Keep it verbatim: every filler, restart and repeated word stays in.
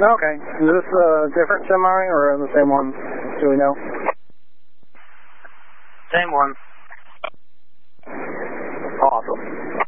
Okay. Is this a different semi or the same one? Do we know? Same one. Awesome.